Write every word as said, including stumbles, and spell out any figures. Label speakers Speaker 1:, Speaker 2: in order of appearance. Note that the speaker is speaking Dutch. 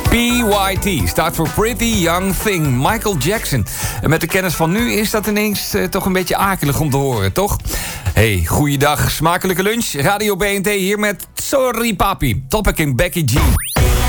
Speaker 1: P Y T staat voor Pretty Young Thing, Michael Jackson. En met de kennis van nu is dat ineens uh, toch een beetje akelig om te horen, toch? Hey, goeiedag, smakelijke lunch. Radio B N T hier met Sorry Papi, Topic en Becky G.